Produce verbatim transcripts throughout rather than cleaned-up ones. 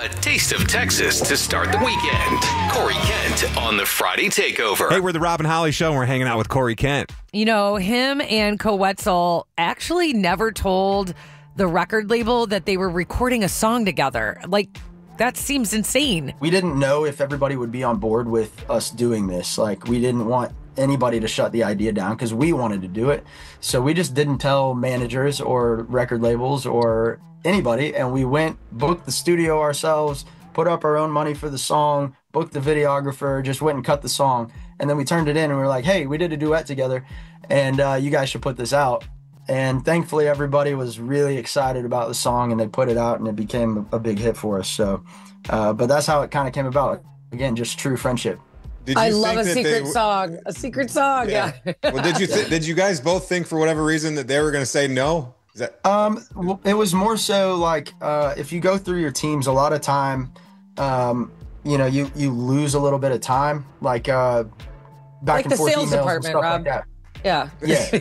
A taste of Texas to start the weekend. Corey Kent on the Friday Takeover. Hey, we're the Rob and Holly Show, and we're hanging out with Corey Kent. You know, him and Coetzel actually never told the record label that they were recording a song together. Like, that seems insane. We didn't know if everybody would be on board with us doing this. Like, we didn't want anybody to shut the idea down because we wanted to do it. So we just didn't tell managers or record labels or anybody. And we went, booked the studio ourselves, put up our own money for the song, booked the videographer, just went and cut the song. And then we turned it in and we were like, hey, we did a duet together and uh, you guys should put this out. And thankfully, everybody was really excited about the song and they put it out and it became a big hit for us. So, uh, but that's how it kind of came about. Again, just true friendship. Did you I love a think that secret they- song. A secret song. Yeah. Yeah. Well, did you th- did you guys both think for whatever reason that they were going to say no? Is that Um, well, it was more so like uh, if you go through your teams, a lot of time, um, you know, you you lose a little bit of time, like uh, back Like and the forth sales emails and department, stuff Rob. like that. Yeah.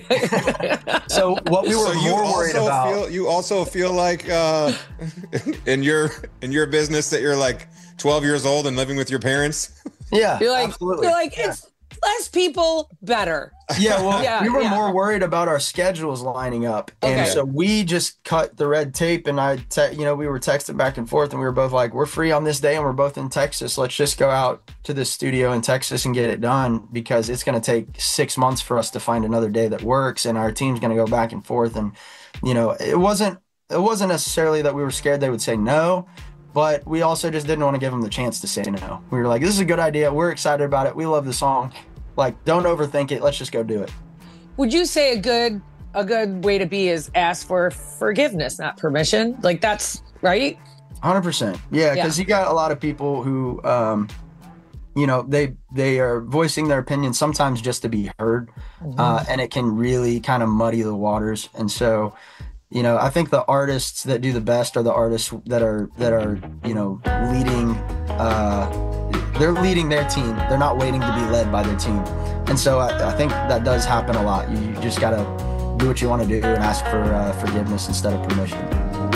Yeah. So what we were so you more also worried about. feel you also feel like uh, in your in your business that you're like twelve years old and living with your parents? Yeah, You're like, absolutely. you're like, Yeah. it's less people, better. Yeah, well, Yeah, we were yeah. more worried about our schedules lining up, and Okay. so we just cut the red tape. And I, te- you know, we were texting back and forth, and we were both like, "We're free on this day, and we're both in Texas. Let's just go out to the studio in Texas and get it done because it's going to take six months for us to find another day that works, and our team's going to go back and forth." And you know, it wasn't it wasn't necessarily that we were scared they would say no. But we also just didn't want to give them the chance to say no. We were like, this is a good idea. We're excited about it. We love the song. Like, don't overthink it. Let's just go do it. Would you say a good a good way to be is ask for forgiveness, not permission? Like that's right? one hundred percent. Yeah, because Yeah. you got a lot of people who, um, you know, they they are voicing their opinion sometimes just to be heard. Mm-hmm. Uh, and it can really kind of muddy the waters. And so, you know, I think the artists that do the best are the artists that are that are you know leading. Uh, they're leading their team. They're not waiting to be led by their team. And so I, I think that does happen a lot. You, you just gotta do what you want to do and ask for uh, forgiveness instead of permission.